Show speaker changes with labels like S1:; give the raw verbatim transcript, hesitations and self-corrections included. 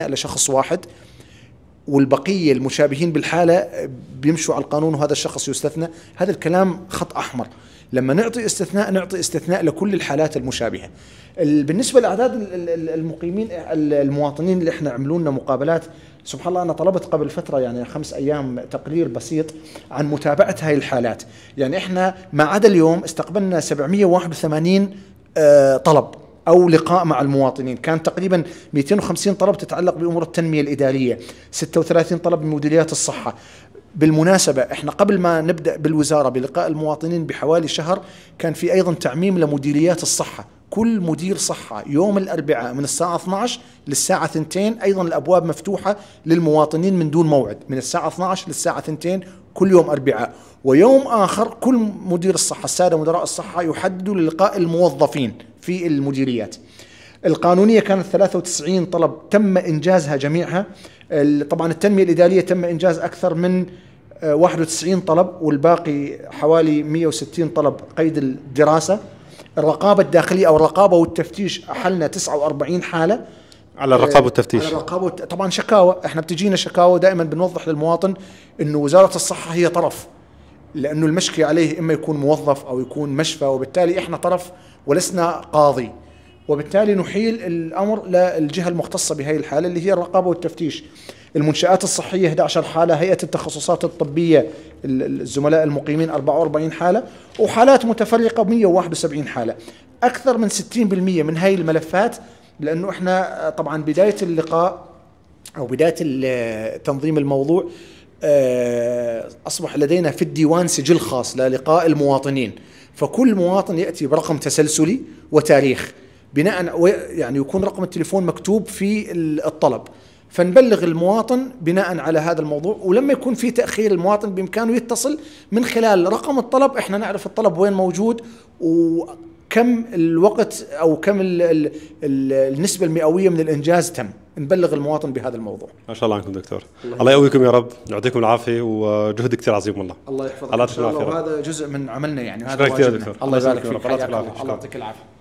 S1: لشخص واحد، والبقية المشابهين بالحالة بيمشوا على القانون وهذا الشخص يستثنى. هذا الكلام خط أحمر. لما نعطي استثناء نعطي استثناء لكل الحالات المشابهة. بالنسبة لأعداد المقيمين المواطنين اللي احنا عملوا لنا مقابلات، سبحان الله أنا طلبت قبل فترة يعني خمس أيام تقرير بسيط عن متابعة هاي الحالات. يعني احنا ما عدا اليوم استقبلنا سبعمئة وواحد وثمانين طلب أو لقاء مع المواطنين. كان تقريبا مئتين وخمسين طلب تتعلق بأمور التنمية الإدارية، ستة وثلاثين طلب من مديريات الصحة. بالمناسبة احنا قبل ما نبدأ بالوزارة بلقاء المواطنين بحوالي شهر كان في أيضا تعميم لمديريات الصحة. كل مدير صحة يوم الأربعاء من الساعة اثني عشر للساعة اثنتين أيضا الأبواب مفتوحة للمواطنين من دون موعد، من الساعة اثني عشر للساعة اثنتين كل يوم أربعاء. ويوم آخر كل مدير الصحة، السادة مدراء الصحة، يحددوا للقاء الموظفين في المديريات. القانونية كانت ثلاثة وتسعين طلب تم إنجازها جميعها. طبعا التنمية الإدارية تم إنجاز أكثر من واحد وتسعين طلب، والباقي حوالي مئة وستين طلب قيد الدراسة. الرقابة الداخلية أو الرقابة والتفتيش أحلنا تسعة وأربعين حالة
S2: على الرقابة والتفتيش.
S1: على الرقابة والت... طبعا شكاوى، احنا بتجينا شكاوى، دائما بنوضح للمواطن إنه وزارة الصحة هي طرف، لأنه المشكلة عليه إما يكون موظف أو يكون مشفى، وبالتالي إحنا طرف ولسنا قاضي، وبالتالي نحيل الأمر للجهة المختصة بهذه الحالة اللي هي الرقابة والتفتيش. المنشآت الصحية إحدى عشرة حالة، هيئة التخصصات الطبية الزملاء المقيمين أربعة وأربعين حالة، وحالات متفرقة مئة وواحد وسبعين حالة. أكثر من ستين بالمئة من هاي الملفات، لأنه إحنا طبعا بداية اللقاء أو بداية تنظيم الموضوع أصبح لدينا في الديوان سجل خاص للقاء المواطنين، فكل مواطن يأتي برقم تسلسلي وتاريخ بناء، يعني يكون رقم التليفون مكتوب في الطلب، فنبلغ المواطن بناء على هذا الموضوع. ولما يكون في تأخير المواطن بإمكانه يتصل من خلال رقم الطلب، احنا نعرف الطلب وين موجود وكم الوقت أو كم ال ال ال النسبة المئوية من الإنجاز تم، نبلغ المواطن بهذا الموضوع.
S2: ما شاء الله عنكم دكتور، الله, الله يقويكم يا رب، يعطيكم العافية، وجهد كثير عظيم والله.
S1: الله يحفظك إن شاء الله، وهذا جزء من عملنا يعني.
S2: هذا كثير دكتور،
S1: الله يبارك فيك، الله يعطيك العافية.